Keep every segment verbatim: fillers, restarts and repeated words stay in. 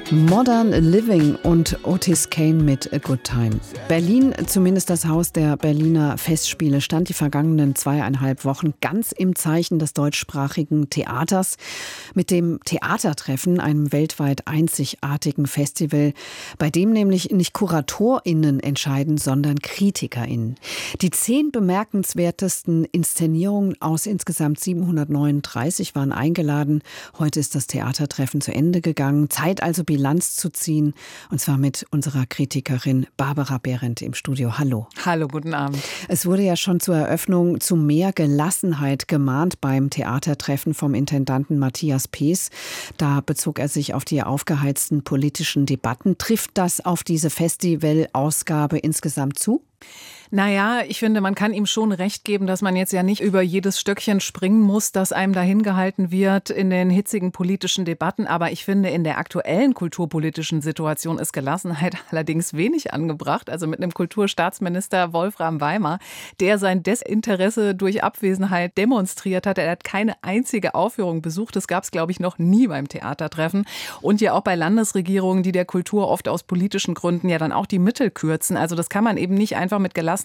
Modern Living und Otis Kane mit A Good Time. Berlin, zumindest das Haus der Berliner Festspiele, stand die vergangenen zweieinhalb Wochen ganz im Zeichen des deutschsprachigen Theaters. Mit dem Theatertreffen, einem weltweit einzigartigen Festival, bei dem nämlich nicht KuratorInnen entscheiden, sondern KritikerInnen. Die zehn bemerkenswertesten Inszenierungen aus insgesamt siebenhundertneununddreißig waren eingeladen. Heute ist das Theatertreffen zu Ende gegangen. Zeit also Bilanz zu ziehen, und zwar mit unserer Kritikerin Barbara Behrendt im Studio. Hallo. Hallo, guten Abend. Es wurde ja schon zur Eröffnung zu mehr Gelassenheit gemahnt beim Theatertreffen vom Intendanten Matthias Pees. Da bezog er sich auf die aufgeheizten politischen Debatten. Trifft das auf diese Festivalausgabe insgesamt zu? Naja, ich finde, man kann ihm schon recht geben, dass man jetzt ja nicht über jedes Stöckchen springen muss, das einem dahin gehalten wird in den hitzigen politischen Debatten. Aber ich finde, in der aktuellen kulturpolitischen Situation ist Gelassenheit allerdings wenig angebracht. Also mit einem Kulturstaatsminister Wolfram Weimar, der sein Desinteresse durch Abwesenheit demonstriert hat. Er hat keine einzige Aufführung besucht. Das gab es, glaube ich, noch nie beim Theatertreffen. Und ja auch bei Landesregierungen, die der Kultur oft aus politischen Gründen ja dann auch die Mittel kürzen. Also das kann man eben nicht einfach mit Gelassenheit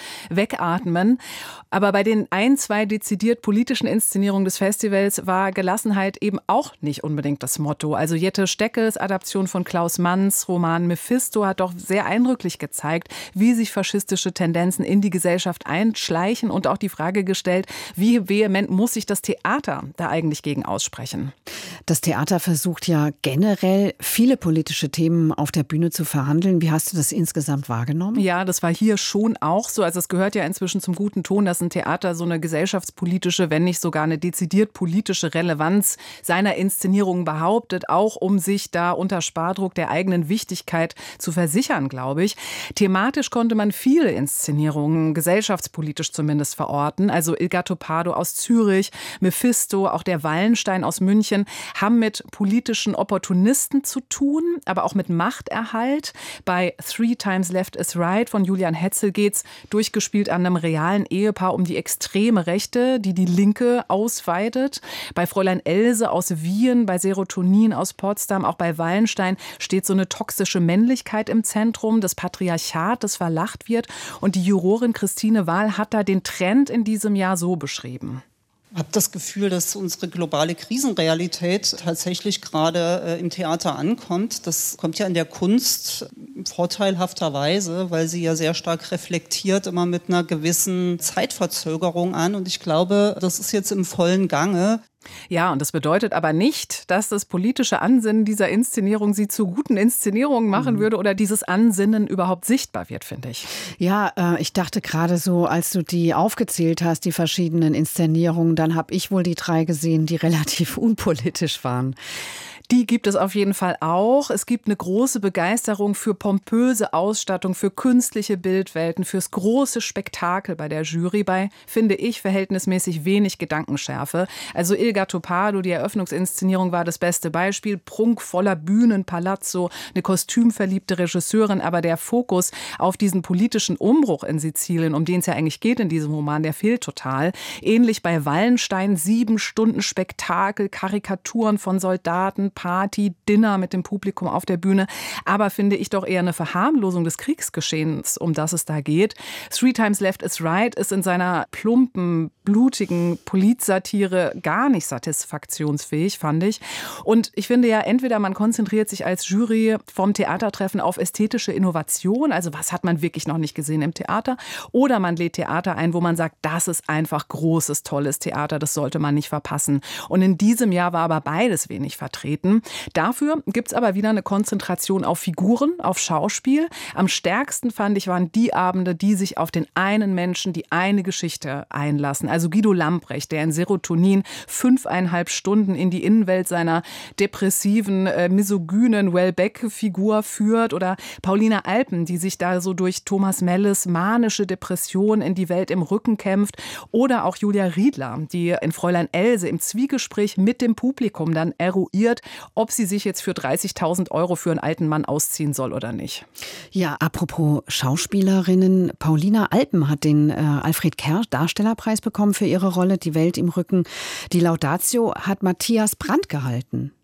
wegatmen. Aber bei den ein, zwei dezidiert politischen Inszenierungen des Festivals war Gelassenheit eben auch nicht unbedingt das Motto. Also Jette Steckels Adaption von Klaus Manns Roman Mephisto hat doch sehr eindrücklich gezeigt, wie sich faschistische Tendenzen in die Gesellschaft einschleichen und auch die Frage gestellt, wie vehement muss sich das Theater da eigentlich gegen aussprechen? Das Theater versucht ja generell, viele politische Themen auf der Bühne zu verhandeln. Wie hast du das insgesamt wahrgenommen? Ja, das war hier schon auch so. Also es gehört ja inzwischen zum guten Ton, dass ein Theater so eine gesellschaftspolitische, wenn nicht sogar eine dezidiert politische Relevanz seiner Inszenierungen behauptet, auch um sich da unter Spardruck der eigenen Wichtigkeit zu versichern, glaube ich. Thematisch konnte man viele Inszenierungen, gesellschaftspolitisch zumindest, verorten. Also Il Gattopardo aus Zürich, Mephisto, auch der Wallenstein aus München, haben mit politischen Opportunisten zu tun, aber auch mit Machterhalt. Bei Three Times Left is Right von Julian Hetzel geht's, durchgespielt an einem realen Ehepaar, um die extreme Rechte, die die Linke ausweitet. Bei Fräulein Else aus Wien, bei Serotonin aus Potsdam, auch bei Wallenstein steht so eine toxische Männlichkeit im Zentrum, das Patriarchat, das verlacht wird. Und die Jurorin Christine Wahl hat da den Trend in diesem Jahr so beschrieben. Ich habe das Gefühl, dass unsere globale Krisenrealität tatsächlich gerade äh, im Theater ankommt. Das kommt ja in der Kunst vorteilhafterweise, weil sie ja sehr stark reflektiert, immer mit einer gewissen Zeitverzögerung an. Und ich glaube, das ist jetzt im vollen Gange. Ja, und das bedeutet aber nicht, dass das politische Ansinnen dieser Inszenierung sie zu guten Inszenierungen machen mhm. würde oder dieses Ansinnen überhaupt sichtbar wird, finde ich. Ja, äh, ich dachte gerade so, als du die aufgezählt hast, die verschiedenen Inszenierungen, dann habe ich wohl die drei gesehen, die relativ unpolitisch waren. Die gibt es auf jeden Fall auch. Es gibt eine große Begeisterung für pompöse Ausstattung, für künstliche Bildwelten, fürs große Spektakel bei der Jury, bei, finde ich, verhältnismäßig wenig Gedankenschärfe. Also Il Gattopardo, die Eröffnungsinszenierung, war das beste Beispiel. Prunkvoller Bühnenpalazzo, eine kostümverliebte Regisseurin, aber der Fokus auf diesen politischen Umbruch in Sizilien, um den es ja eigentlich geht in diesem Roman, der fehlt total. Ähnlich bei Wallenstein, sieben Stunden Spektakel, Karikaturen von Soldaten, Party, Dinner mit dem Publikum auf der Bühne. Aber finde ich doch eher eine Verharmlosung des Kriegsgeschehens, um das es da geht. Three Times Left is Right ist in seiner plumpen, blutigen Politsatire gar nicht satisfaktionsfähig, fand ich. Und ich finde ja, entweder man konzentriert sich als Jury vom Theatertreffen auf ästhetische Innovation, also was hat man wirklich noch nicht gesehen im Theater, oder man lädt Theater ein, wo man sagt, das ist einfach großes, tolles Theater, das sollte man nicht verpassen. Und in diesem Jahr war aber beides wenig vertreten. Dafür gibt es aber wieder eine Konzentration auf Figuren, auf Schauspiel. Am stärksten, fand ich, waren die Abende, die sich auf den einen Menschen, die eine Geschichte einlassen. Also Guido Lamprecht, der in Serotonin fünfeinhalb Stunden in die Innenwelt seiner depressiven, äh, misogynen Welbeck-Figur führt. Oder Paulina Alpen, die sich da so durch Thomas Melles manische Depression in die Welt im Rücken kämpft. Oder auch Julia Riedler, die in Fräulein Else im Zwiegespräch mit dem Publikum dann eruiert, ob sie sich jetzt für dreißigtausend Euro für einen alten Mann ausziehen soll oder nicht. Ja, apropos Schauspielerinnen, Paulina Alpen hat den äh, Alfred Kerr Darstellerpreis bekommen für ihre Rolle Die Welt im Rücken. Die Laudatio hat Matthias Brandt gehalten.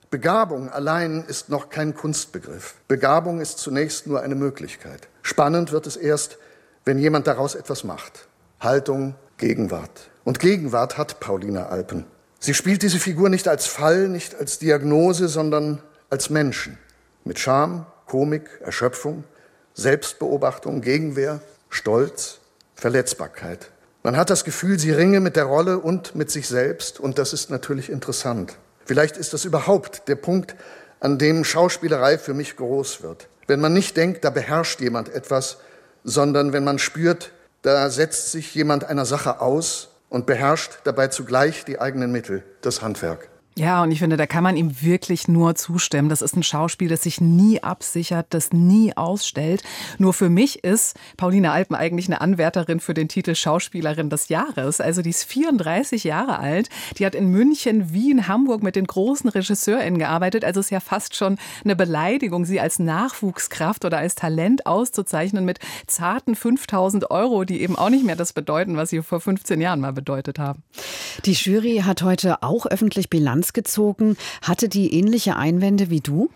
Begabung allein ist noch kein Kunstbegriff. Begabung ist zunächst nur eine Möglichkeit. Spannend wird es erst, wenn jemand daraus etwas macht. Haltung, Gegenwart. Und Gegenwart hat Paulina Alpen. Sie spielt diese Figur nicht als Fall, nicht als Diagnose, sondern als Menschen. Mit Scham, Komik, Erschöpfung, Selbstbeobachtung, Gegenwehr, Stolz, Verletzbarkeit. Man hat das Gefühl, sie ringe mit der Rolle und mit sich selbst, und das ist natürlich interessant. Vielleicht ist das überhaupt der Punkt, an dem Schauspielerei für mich groß wird. Wenn man nicht denkt, da beherrscht jemand etwas, sondern wenn man spürt, da setzt sich jemand einer Sache aus und beherrscht dabei zugleich die eigenen Mittel, das Handwerk. Ja, und ich finde, da kann man ihm wirklich nur zustimmen. Das ist ein Schauspiel, das sich nie absichert, das nie ausstellt. Nur für mich ist Paulina Alpen eigentlich eine Anwärterin für den Titel Schauspielerin des Jahres. Also die ist vierunddreißig Jahre alt. Die hat in München, Wien, Hamburg mit den großen RegisseurInnen gearbeitet. Also es ist ja fast schon eine Beleidigung, sie als Nachwuchskraft oder als Talent auszuzeichnen mit zarten fünftausend Euro, die eben auch nicht mehr das bedeuten, was sie vor fünfzehn Jahren mal bedeutet haben. Die Jury hat heute auch öffentlich Bilanz gezogen. Hatte die ähnliche Einwände wie du?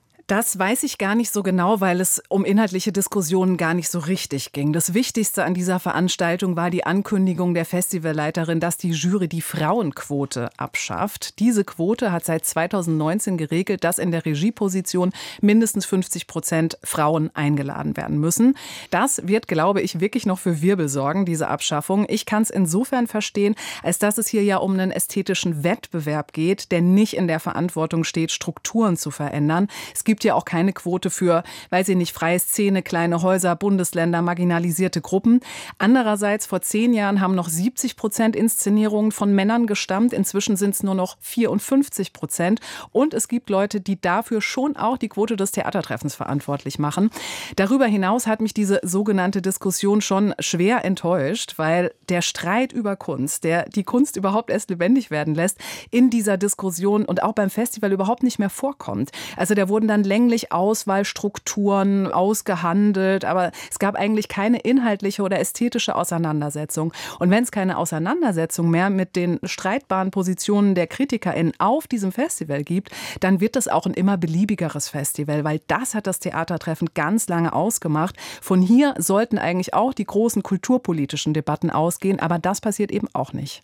Das weiß ich gar nicht so genau, weil es um inhaltliche Diskussionen gar nicht so richtig ging. Das Wichtigste an dieser Veranstaltung war die Ankündigung der Festivalleiterin, dass die Jury die Frauenquote abschafft. Diese Quote hat seit zweitausendneunzehn geregelt, dass in der Regieposition mindestens fünfzig Prozent Frauen eingeladen werden müssen. Das wird, glaube ich, wirklich noch für Wirbel sorgen, diese Abschaffung. Ich kann es insofern verstehen, als dass es hier ja um einen ästhetischen Wettbewerb geht, der nicht in der Verantwortung steht, Strukturen zu verändern. Es gibt ja auch keine Quote für, weiß ich nicht, freie Szene, kleine Häuser, Bundesländer, marginalisierte Gruppen. Andererseits, vor zehn Jahren haben noch siebzig Prozent Inszenierungen von Männern gestammt. Inzwischen sind es nur noch vierundfünfzig Prozent. Und es gibt Leute, die dafür schon auch die Quote des Theatertreffens verantwortlich machen. Darüber hinaus hat mich diese sogenannte Diskussion schon schwer enttäuscht, weil der Streit über Kunst, der die Kunst überhaupt erst lebendig werden lässt, in dieser Diskussion und auch beim Festival überhaupt nicht mehr vorkommt. Also da wurden dann länglich Auswahlstrukturen ausgehandelt, aber es gab eigentlich keine inhaltliche oder ästhetische Auseinandersetzung. Und wenn es keine Auseinandersetzung mehr mit den streitbaren Positionen der KritikerInnen auf diesem Festival gibt, dann wird das auch ein immer beliebigeres Festival, weil das hat das Theatertreffen ganz lange ausgemacht. Von hier sollten eigentlich auch die großen kulturpolitischen Debatten ausgehen, aber das passiert eben auch nicht.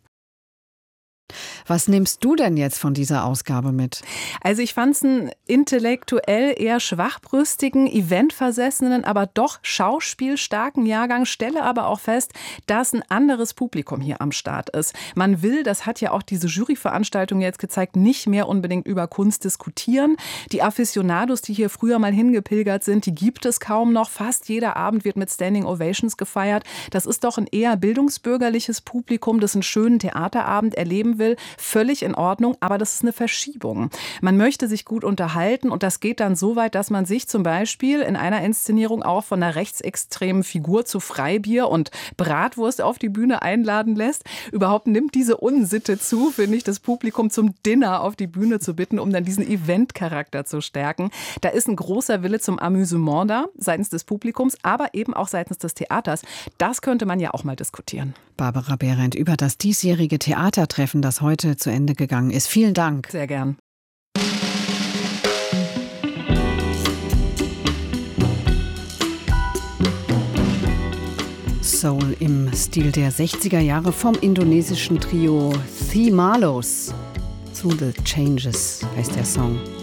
Was nimmst du denn jetzt von dieser Ausgabe mit? Also ich fand es einen intellektuell eher schwachbrüstigen, eventversessenen, aber doch schauspielstarken Jahrgang, stelle aber auch fest, dass ein anderes Publikum hier am Start ist. Man will, das hat ja auch diese Juryveranstaltung jetzt gezeigt, nicht mehr unbedingt über Kunst diskutieren. Die Aficionados, die hier früher mal hingepilgert sind, die gibt es kaum noch. Fast jeder Abend wird mit Standing Ovations gefeiert. Das ist doch ein eher bildungsbürgerliches Publikum, das einen schönen Theaterabend erleben will. Völlig in Ordnung, aber das ist eine Verschiebung. Man möchte sich gut unterhalten und das geht dann so weit, dass man sich zum Beispiel in einer Inszenierung auch von einer rechtsextremen Figur zu Freibier und Bratwurst auf die Bühne einladen lässt. Überhaupt nimmt diese Unsitte zu, finde ich, das Publikum zum Dinner auf die Bühne zu bitten, um dann diesen Eventcharakter zu stärken. Da ist ein großer Wille zum Amüsement da, seitens des Publikums, aber eben auch seitens des Theaters. Das könnte man ja auch mal diskutieren. Barbara Behrendt über das diesjährige Theatertreffen, das heute zu Ende gegangen ist. Vielen Dank. Sehr gern. Soul im Stil der sechziger Jahre vom indonesischen Trio The Marlos. Through the Changes heißt der Song.